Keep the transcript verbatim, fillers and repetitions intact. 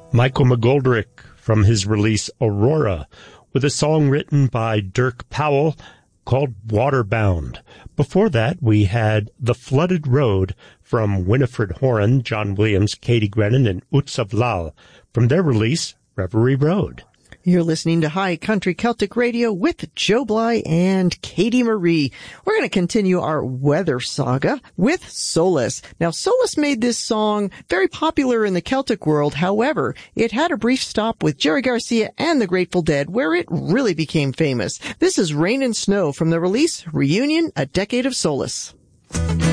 Michael McGoldrick from his release Aurora, with a song written by Dirk Powell called Waterbound. Before that, we had The Flooded Road from Winifred Horan, John Williams, Katie Grennan, and Utsav Lal from their release Reverie Road. You're listening to High Country Celtic Radio with Joe Bly and Katie Marie. We're going to continue our weather saga with Solace. Now, Solace made this song very popular in the Celtic world. However, it had a brief stop with Jerry Garcia and the Grateful Dead, where it really became famous. This is Rain and Snow from the release Reunion, A Decade of Solace.